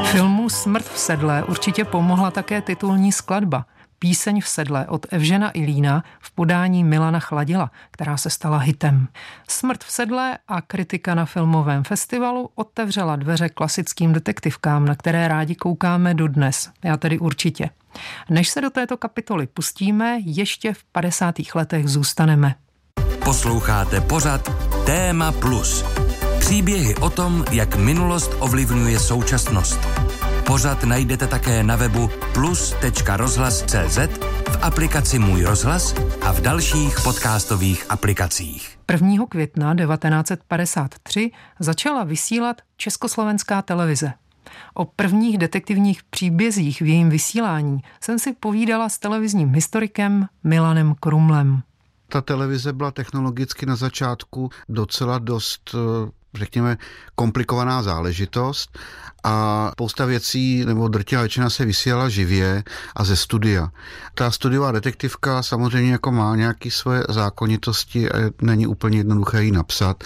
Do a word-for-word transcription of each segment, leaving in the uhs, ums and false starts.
Filmu Smrt v sedle určitě pomohla také titulní skladba Píseň v sedle od Evžena Ilína v podání Milana Chladila, která se stala hitem. Smrt v sedle a kritika na filmovém festivalu otevřela dveře klasickým detektivkám, na které rádi koukáme dodnes. Já tedy určitě. Než se do této kapitoly pustíme, ještě v padesátých letech zůstaneme. Posloucháte pořad Téma Plus. Příběhy o tom, jak minulost ovlivňuje současnost. Pořad najdete také na webu plus tečka rozhlas tečka cé zet, v aplikaci Můj rozhlas a v dalších podcastových aplikacích. prvního května devatenáct set padesát tři začala vysílat Československá televize. O prvních detektivních příbězích v jejím vysílání jsem si povídala s televizním historikem Milanem Krumlem. Ta televize byla technologicky na začátku docela dost, řekněme, komplikovaná záležitost a spousta věcí, nebo drtivá většina se vysílala živě a ze studia. Ta studiová detektivka samozřejmě jako má nějaké svoje zákonitosti a není úplně jednoduché ji napsat,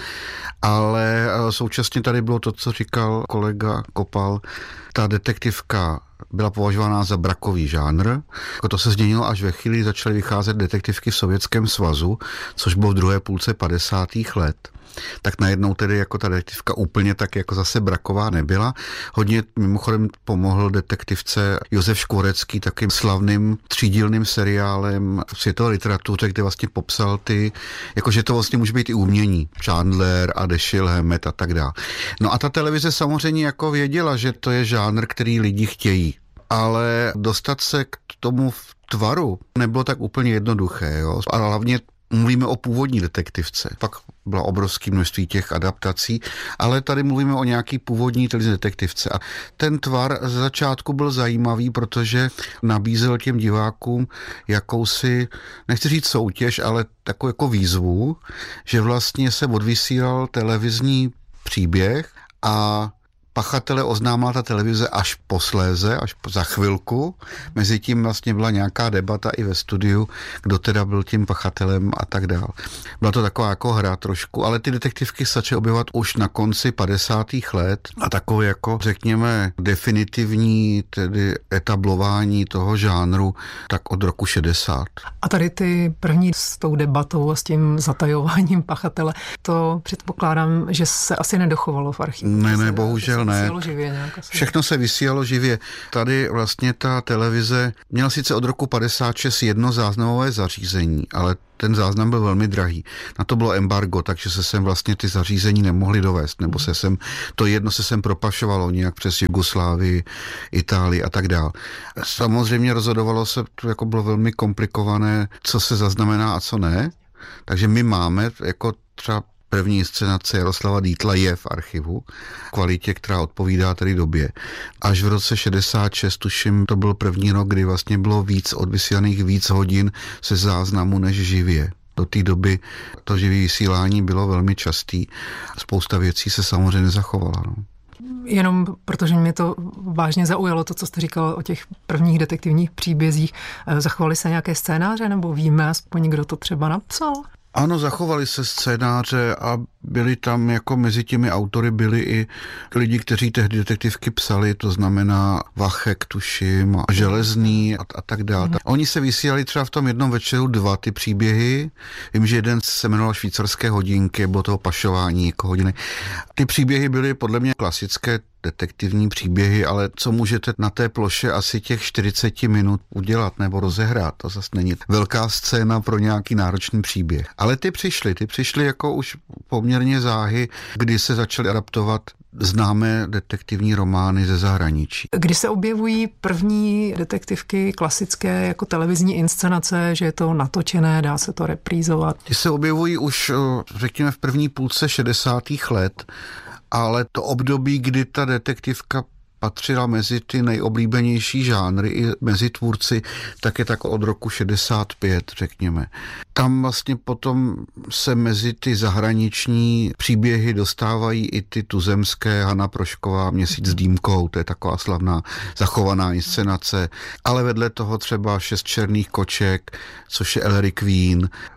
ale současně tady bylo to, co říkal kolega Kopal, ta detektivka byla považována za brakový žánr. To se změnilo až ve chvíli, kdy začaly vycházet detektivky v Sovětském svazu, což bylo v druhé půlce padesátých let. Tak najednou tedy jako ta detektivka úplně tak jako zase braková nebyla. Hodně mimochodem pomohl detektivce Josef Škvorecký takým slavným třídílným seriálem v světové literatuře, kde vlastně popsal ty, jakože to vlastně může být i umění. Chandler a Dashiell Hammett a tak dále. No a ta televize samozřejmě jako věděla, že to je žánr, který lidi chtějí. Ale dostat se k tomu tvaru nebylo tak úplně jednoduché. Jo? A hlavně mluvíme o původní detektivce. Pak byla obrovské množství těch adaptací, ale tady mluvíme o nějaký původní televizní detektivce. A ten tvar ze začátku byl zajímavý, protože nabízel těm divákům jakousi, nechci říct soutěž, ale takovou jako výzvu, že vlastně se odvysílal televizní příběh a pachatele oznámila ta televize až posléze, až za chvilku. Mezitím vlastně byla nějaká debata i ve studiu, kdo teda byl tím pachatelem a tak dál. Byla to taková jako hra trošku, ale ty detektivky se začaly objevovat už na konci padesátých let a takové jako, řekněme, definitivní tedy etablování toho žánru tak od roku šedesát. A tady ty první s tou debatou a s tím zatajováním pachatele, to předpokládám, že se asi nedochovalo v archivu. Ne, ne, bohužel ne. Živě, Všechno se vysílalo živě. Tady vlastně ta televize měla sice od roku padesát šest jedno záznamové zařízení, ale ten záznam byl velmi drahý. Na to bylo embargo, takže se sem vlastně ty zařízení nemohly dovést, nebo se sem, to jedno se sem propašovalo nějak přes Jugoslávii, Itálii a tak dál. Samozřejmě rozhodovalo se, to jako bylo velmi komplikované, co se zaznamená a co ne. Takže my máme jako třeba první inscenace Jaroslava Dietla je v archivu, kvalitě, která odpovídá tedy době. Až v roce šedesát šest, tuším, to byl první rok, kdy vlastně bylo víc odvysílaných víc hodin se záznamu než živě. Do té doby to živý vysílání bylo velmi častý. Spousta věcí se samozřejmě zachovala. No. Jenom protože mě to vážně zaujalo, to, co jste říkal o těch prvních detektivních příbězích. Zachovaly se nějaké scénáře, nebo víme aspoň, kdo to třeba napsal? Ano, zachovaly se scénáře a byli tam jako mezi těmi autory byli i lidi, kteří tehdy detektivky psali, to znamená Vachek, tuším, a Železný a, a tak dále. Mm. Oni se vysílali třeba v tom jednom večeru dva ty příběhy. Vím, že jeden se jmenoval Švýcarské hodinky, bylo toho pašování jako hodiny. Ty příběhy byly podle mě klasické detektivní příběhy, ale co můžete na té ploše asi těch čtyřicet minut udělat nebo rozehrát, to zase není velká scéna pro nějaký náročný příběh. Ale ty přišly, ty přišly jako už poměrně záhy, kdy se začaly adaptovat známé detektivní romány ze zahraničí. Kdy se objevují první detektivky klasické jako televizní inscenace, že je to natočené, dá se to reprízovat? Ty se objevují už, řekněme, v první půlce šedesátých let, ale to období, kdy ta detektivka patřila mezi ty nejoblíbenější žánry i mezi tvůrci, tak je tak od roku šedesát pět, řekněme. Tam vlastně potom se mezi ty zahraniční příběhy dostávají i ty tuzemské, Hana Prošková, Měsíc s dýmkou, to je taková slavná zachovaná inscenace, ale vedle toho třeba Šest černých koček, což je Ellery Queen,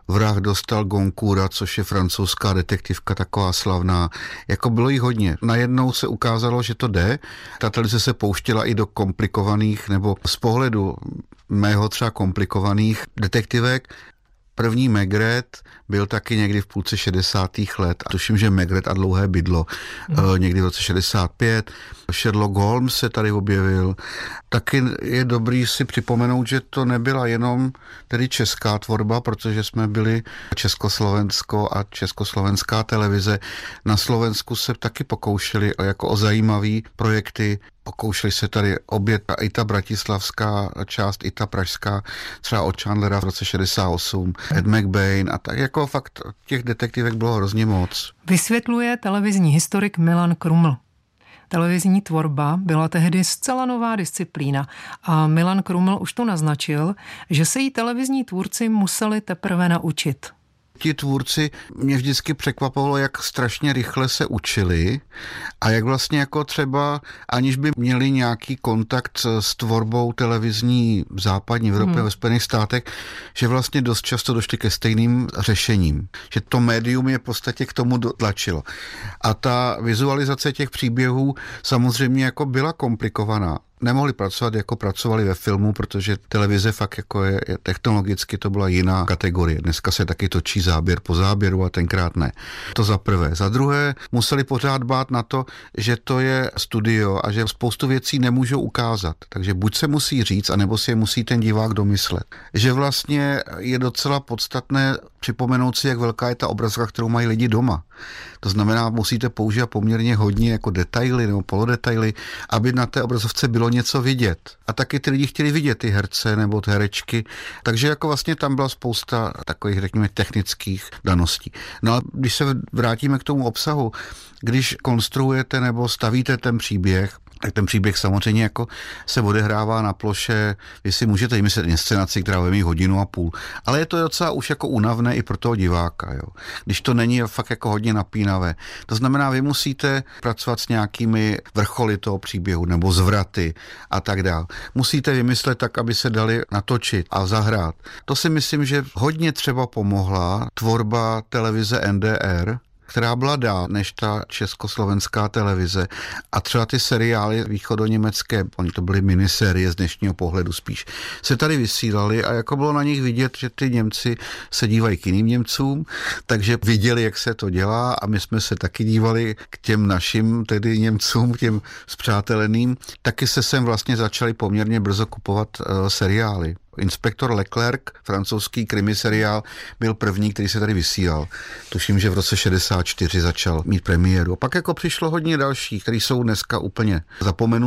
Vrah dostal Goncoura, což je francouzská detektivka taková slavná. Jako bylo jí hodně. Najednou se ukázalo, že to jde. Ta televize se pouštěla i do komplikovaných, nebo z pohledu mého třeba komplikovaných detektivek. První Maigret byl taky někdy v půlce šedesátých let. A tuším, že Maigret a dlouhé bydlo hmm. někdy v roce šedesát pět. Sherlock Holmes se tady objevil. Taky je dobrý si připomenout, že to nebyla jenom tedy česká tvorba, protože jsme byli Československo a československá televize. Na Slovensku se taky pokoušeli jako o zajímavý projekty. Pokoušeli se tady obě, i ta bratislavská část, i ta pražská, třeba od Chandlera v roce šedesát osm, Ed McBain a tak jako fakt těch detektivek bylo hrozně moc. Vysvětluje televizní historik Milan Kruml. Televizní tvorba byla tehdy zcela nová disciplína a Milan Kruml už to naznačil, že se jí televizní tvůrci museli teprve naučit. Ti tvůrci mě vždycky překvapovalo, jak strašně rychle se učili a jak vlastně jako třeba, aniž by měli nějaký kontakt s tvorbou televizní v západní Evropě, hmm. ve Spojených státech, že vlastně dost často došli ke stejným řešením. Že to médium je v podstatě k tomu tlačilo. A ta vizualizace těch příběhů samozřejmě jako byla komplikovaná. Nemohli pracovat, jako pracovali ve filmu, protože televize fakt jako je, je technologicky to byla jiná kategorie. Dneska se taky točí záběr po záběru a tenkrát ne. To za prvé. Za druhé museli pořád bát na to, že to je studio a že spoustu věcí nemůžou ukázat. Takže buď se musí říct, anebo si je musí ten divák domyslet. Že vlastně je docela podstatné připomenout si, jak velká je ta obrazovka, kterou mají lidi doma. To znamená, musíte používat poměrně hodně jako detaily nebo polodetaily, aby na té obrazovce bylo něco vidět. A taky ty lidi chtěli vidět ty herce nebo ty herečky. Takže jako vlastně tam byla spousta takových, řekněme, technických daností. No a když se vrátíme k tomu obsahu, když konstruujete nebo stavíte ten příběh, tak ten příběh samozřejmě jako se odehrává na ploše, vy si můžete vymyslet inscenaci, která bude mít hodinu a půl, ale je to docela už jako únavné i pro toho diváka, jo. Když to není fakt jako hodně napínavé. To znamená, vy musíte pracovat s nějakými vrcholy toho příběhu nebo zvraty a tak dále. Musíte vymyslet tak, aby se dali natočit a zahrát. To si myslím, že hodně třeba pomohla tvorba televize N D R, která byla dál než ta československá televize. A třeba ty seriály východoněmecké, oni to byly minisérie z dnešního pohledu spíš, se tady vysílaly a jako bylo na nich vidět, že ty Němci se dívají k jiným Němcům, takže viděli, jak se to dělá a my jsme se taky dívali k těm našim, tedy Němcům, těm spřáteleným. Taky se sem vlastně začali poměrně brzo kupovat uh, seriály. Inspektor Leclerc, francouzský krimi seriál, byl první, který se tady vysílal. Tuším, že v roce šedesát čtyři začal mít premiéru. A pak jako přišlo hodně dalších, který jsou dneska úplně zapomenutí.